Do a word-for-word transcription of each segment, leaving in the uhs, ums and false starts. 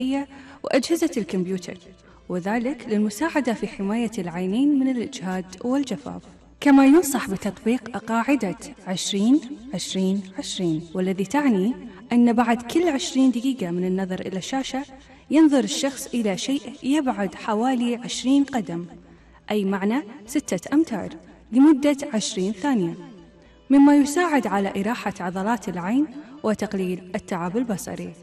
وأجهزة الكمبيوتر، وذلك للمساعدة في حماية العينين من الإجهاد والجفاف. كما ينصح بتطبيق قاعدة عشرين عشرين عشرين، والذي تعني أن بعد كل عشرين دقيقة من النظر إلى الشاشة ينظر الشخص إلى شيء يبعد حوالي عشرين قدم، أي معنى ستة أمتار، لمدة عشرين ثانية، مما يساعد على إراحة عضلات العين وتقليل التعب البصري.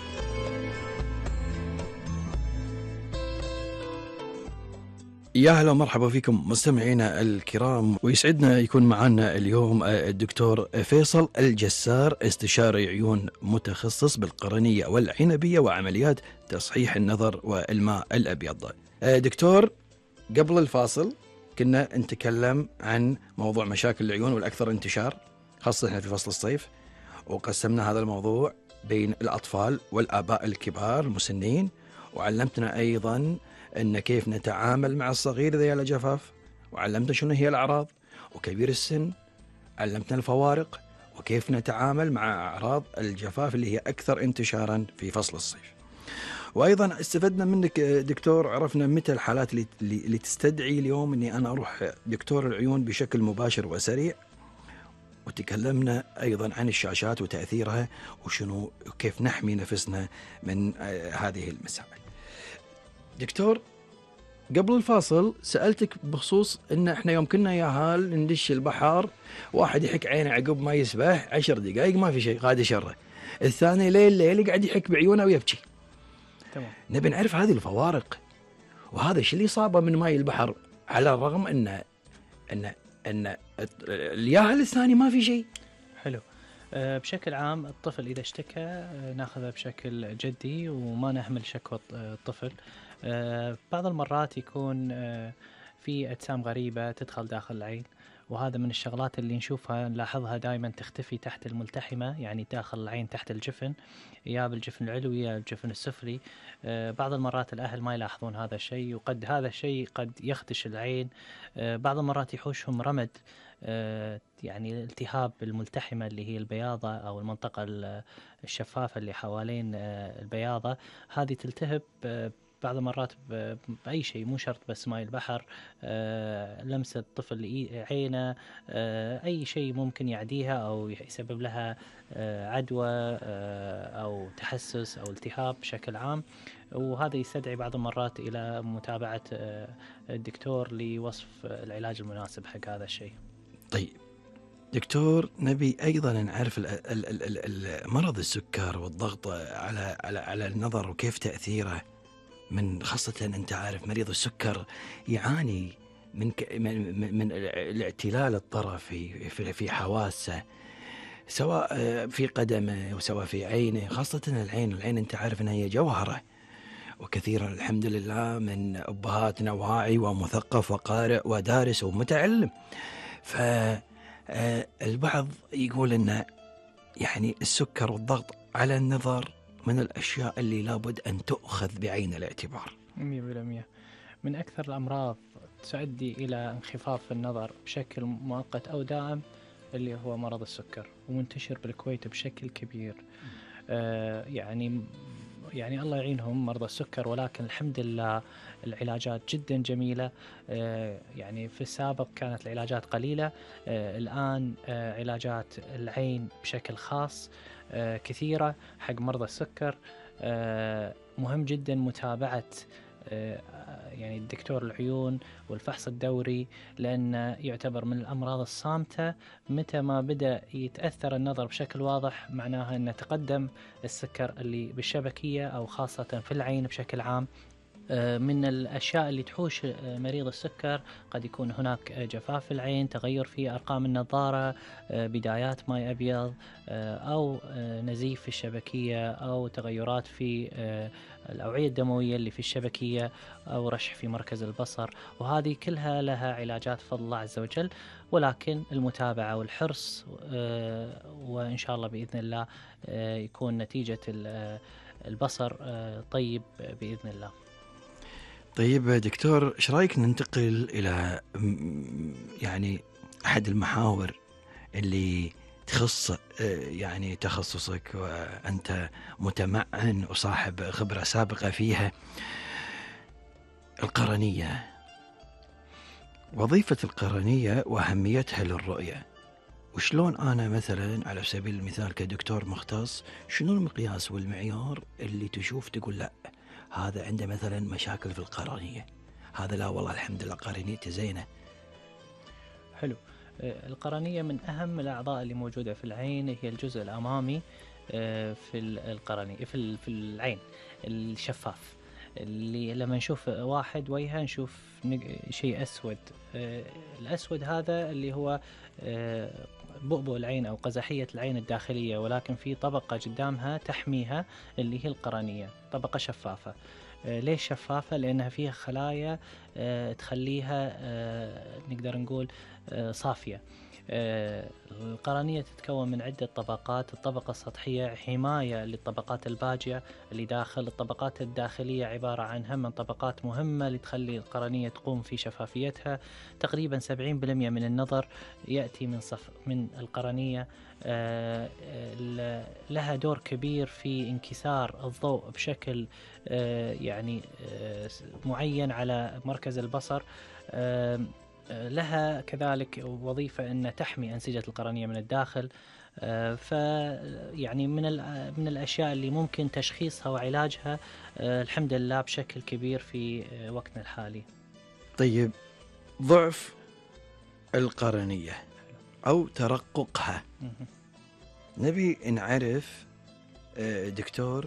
يا هلا ومرحبا فيكم مستمعينا الكرام، ويسعدنا يكون معنا اليوم الدكتور فيصل الجسار، استشاري عيون متخصص بالقرنية والعنبية وعمليات تصحيح النظر والماء الأبيض. دكتور، قبل الفاصل كنا نتكلم عن موضوع مشاكل العيون والأكثر انتشار خاصة احنا في فصل الصيف، وقسمنا هذا الموضوع بين الأطفال والآباء الكبار المسنين، وعلمتنا أيضا أن كيف نتعامل مع الصغير ذي الجفاف، وعلمتنا شنو هي الأعراض، وكبير السن علمتنا الفوارق، وكيف نتعامل مع أعراض الجفاف اللي هي أكثر انتشارا في فصل الصيف. وأيضا استفدنا منك دكتور، عرفنا متى الحالات اللي, اللي تستدعي اليوم أني أنا أروح دكتور العيون بشكل مباشر وسريع، وتكلمنا أيضا عن الشاشات وتأثيرها وشنو وكيف نحمي نفسنا من هذه المسائل. دكتور، قبل الفاصل سألتك بخصوص إن إحنا يوم كنا يا هال ندش البحر، واحد يحك عينه عقب ما يسبح عشر دقائق ما في شيء قاعد شره، الثاني ليل ليل قاعد يحك بعيونه ويبكي. تمام. نبي نعرف هذه الفوارق، وهذا الشيء اللي صابه من ماء البحر، على الرغم إن إن إن الياهل الثاني ما في شيء. حلو. أه بشكل عام الطفل إذا اشتكى أه ناخذه بشكل جدي وما نهمل شكوى الطفل. أه بعض المرات يكون أه في أجسام غريبة تدخل داخل العين، وهذا من الشغلات اللي نشوفها نلاحظها دائما تختفي تحت الملتحمة، يعني داخل العين تحت الجفن، يا بالجفن العلوي يا بالجفن السفلي. أه بعض المرات الأهل ما يلاحظون هذا الشيء، وقد هذا الشيء قد يخدش العين. أه بعض المرات يحوشهم رمد، أه يعني التهاب الملتحمة اللي هي البياضة أو المنطقة الشفافة اللي حوالين أه البياضة، هذه تلتهب أه بعض المرات بأي شيء، مو شرط بس ماء البحر، آه، لمسة الطفل عينه، آه، أي شيء ممكن يعديها أو يسبب لها آه، عدوى آه، أو تحسس أو التهاب بشكل عام، وهذا يستدعي بعض المرات إلى متابعة آه، الدكتور لوصف العلاج المناسب حق هذا الشيء. طيب دكتور، نبي أيضا نعرف مرض السكر والضغط على على على النظر وكيف تأثيره، من خاصة أنت عارف مريض السكر يعاني من من, من الاعتلال الطرفي في في حواسه، سواء في قدمه وسواء في عينه، خاصة العين. العين أنت عارف أنها هي جوهرة، وكثيرا الحمد لله من أبهاتنا واعي ومثقف وقارئ ودارس ومتعلم. فالبعض يقول أن يعني السكر والضغط على النظر من الأشياء اللي لابد أن تؤخذ بعين الاعتبار. مية بالمية من أكثر الأمراض تؤدي إلى انخفاض في النظر بشكل مؤقت أو دائم اللي هو مرض السكر، ومنتشر بالكويت بشكل كبير. آه يعني يعني الله يعينهم مرضى السكر، ولكن الحمد لله العلاجات جدا جميلة. آه يعني في السابق كانت العلاجات قليلة، آه الآن آه علاجات العين بشكل خاص آه كثيرة حق مرضى السكر. آه مهم جدا متابعة آه يعني الدكتور العيون والفحص الدوري، لأنه يعتبر من الأمراض الصامتة. متى ما بدأ يتأثر النظر بشكل واضح معناها أن تقدم السكر اللي بالشبكية أو خاصة في العين بشكل عام. من الأشياء اللي تحوش مريض السكر قد يكون هناك جفاف في العين، تغير في أرقام النظارة، بدايات ماء أبيض، أو نزيف في الشبكية، أو تغيرات في الأوعية الدموية اللي في الشبكية، أو رشح في مركز البصر. وهذه كلها لها علاجات فضل الله عز وجل، ولكن المتابعة والحرص وإن شاء الله بإذن الله يكون نتيجة البصر طيب بإذن الله. طيب دكتور، ايش رايك ننتقل الى يعني احد المحاور اللي تخص آه، يعني تخصصك وأنت متمعن وصاحب خبرة سابقة فيها، القرنية، وظيفة القرنية وأهميتها للرؤية، وشلون أنا مثلا على سبيل المثال كدكتور مختص شنو المقياس والمعيار اللي تشوف تقول لا هذا عنده مثلا مشاكل في القرنية، هذا لا والله الحمد لله قرنيته زينة. حلو. آه، القرنية من أهم الأعضاء اللي موجودة في العين، هي الجزء الأمامي آه، في ال- القرنية في ال- في العين الشفاف، اللي لما نشوف واحد وجهه نشوف نق- شيء أسود. آه، الأسود هذا اللي هو آه، بؤبؤ العين أو قزحية العين الداخلية، ولكن في طبقة قدامها تحميها اللي هي القرنية، طبقة شفافة. آه، ليش شفافة؟ لأنها فيها خلايا آه، تخليها آه، نقدر نقول آه، صافية. آه، القرنية تتكون من عدة طبقات. الطبقة السطحية حماية للطبقات الباجية اللي داخل. الطبقات الداخلية عبارة عن هم من طبقات مهمة اللي تخلي القرنية تقوم في شفافيتها. تقريبا سبعين بالمئة من النظر يأتي من صف من القرنية. آه، ال- لها دور كبير في انكسار الضوء بشكل آه، يعني آه، معين على مركز البصر. آه، آه، لها كذلك وظيفة أن تحمي أنسجة القرنية من الداخل. آه، ف يعني من ال- من الأشياء اللي ممكن تشخيصها وعلاجها آه، الحمد لله بشكل كبير في آه، وقتنا الحالي. طيب، ضعف القرنية أو ترققها، مهم. نبي نعرف آه، دكتور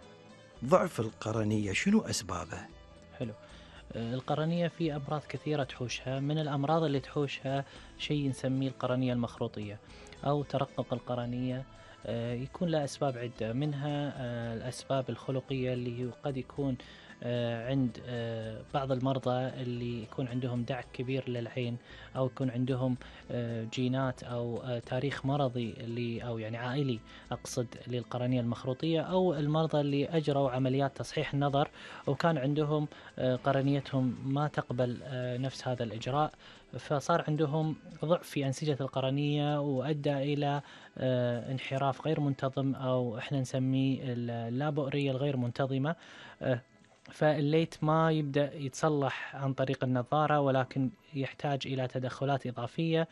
ضعف القرنية شنو أسبابه؟ حلو. آه، القرنية في أمراض كثيرة تحوشها. من الأمراض اللي تحوشها شيء نسميه القرنية المخروطية أو ترقق القرنية. آه، يكون له أسباب عدة، منها آه، الأسباب الخلقية اللي هو قد يكون آه، عند آه، بعض المرضى اللي يكون عندهم دعك كبير للعين، أو يكون عندهم آه، جينات أو آه، تاريخ مرضي اللي أو يعني عائلي أقصد للقرنية المخروطية، أو المرضى اللي أجروا عمليات تصحيح النظر وكان عندهم آه، قرنيتهم ما تقبل آه، نفس هذا الإجراء، فصار عندهم ضعف في أنسجة القرنية وأدى إلى آه، انحراف غير منتظم، أو إحنا نسميه اللابؤرية الغير منتظمة. آه، فالليت ما يبدأ يتصلح عن طريق النظارة، ولكن يحتاج إلى تدخلات إضافية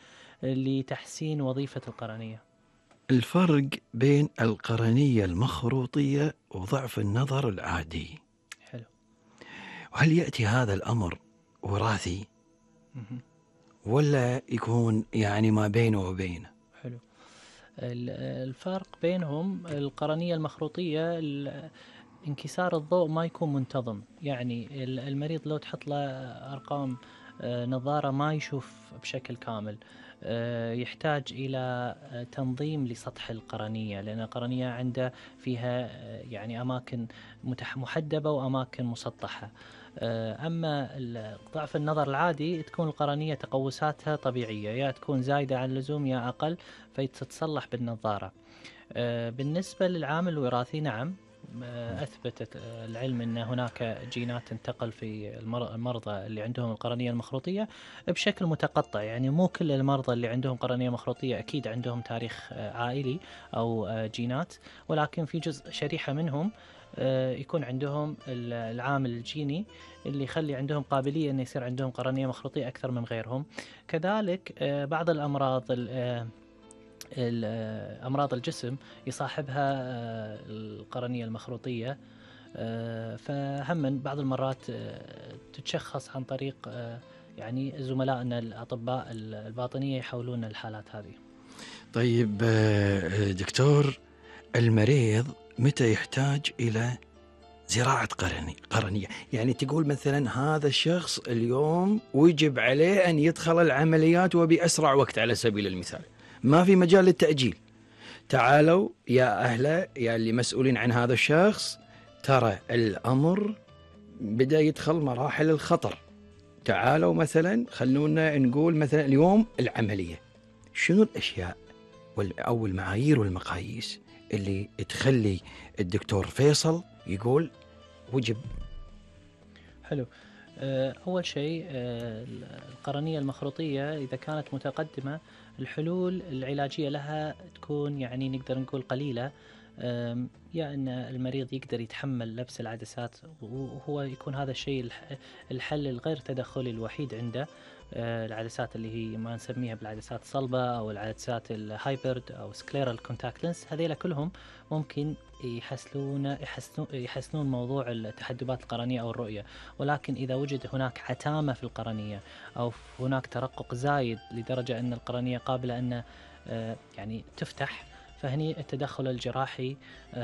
لتحسين وظيفة القرنية. الفرق بين القرنية المخروطية وضعف النظر العادي، حلو. وهل يأتي هذا الأمر وراثي مهم. ولا يكون يعني ما بينه وبينه؟ حلو. ال- الفرق بينهم، القرنية المخروطية ال- انكسار الضوء ما يكون منتظم، يعني ال- المريض لو تحط له أرقام آه، نظارة ما يشوف بشكل كامل. آه، يحتاج إلى آه، تنظيم لسطح القرنية، لأن القرنية عنده فيها آه، يعني أماكن متح- محدبة وأماكن مسطحة. آه، أما ال- ضعف النظر العادي تكون القرنية تقوساتها طبيعية، يا تكون زايدة عن اللزوم يا أقل، فتتصلح بالنظارة. آه، بالنسبة للعامل الوراثي، نعم، آه، أثبتت آه، العلم أن هناك جينات تنتقل في المر- المرضى اللي عندهم القرنية المخروطية بشكل متقطع. يعني مو كل المرضى اللي عندهم قرنية مخروطية أكيد عندهم تاريخ آه، عائلي أو آه، جينات، ولكن في جزء شريحة منهم آه، يكون عندهم ال- العامل الجيني اللي يخلي عندهم قابلية أن يصير عندهم قرنية مخروطية أكثر من غيرهم. كذلك آه، بعض الأمراض ال- آه، ال- أمراض الجسم يصاحبها آه، القرنية المخروطية. آه، فهم بعض المرات آه، تتشخص عن طريق آه، يعني زملائنا الأطباء الباطنية يحاولون الحالات هذه. طيب آه، دكتور، المريض متى يحتاج إلى زراعة قرني قرنية؟ يعني تقول مثلا هذا الشخص اليوم وجب عليه أن يدخل العمليات وبأسرع وقت على سبيل المثال، ما في مجال للتأجيل، تعالوا يا أهله يا اللي مسؤولين عن هذا الشخص، ترى الأمر بدأ يدخل مراحل الخطر، تعالوا مثلا خلونا نقول مثلا اليوم العملية. شنو الأشياء أو المعايير والمقاييس اللي تخلي الدكتور فيصل يقول وجب؟ حلو. أول شيء القرنية المخروطية إذا كانت متقدمة الحلول العلاجية لها تكون يعني نقدر نقول قليلة، يا أن المريض يقدر يتحمل لبس العدسات، وهو يكون هذا الشيء الحل الغير تدخلي الوحيد عنده. العدسات اللي هي ما نسميها بالعدسات صلبة أو العدسات الهايبرد أو سكليرال كونتاكت لينس، هذيلا كلهم ممكن يحسنون يحسنون يحسنون موضوع التحدبات القرنية أو الرؤية. ولكن إذا وجد هناك عتامة في القرنية أو هناك ترقق زايد لدرجة أن القرنية قابلة أن يعني تفتح، فهني التدخل الجراحي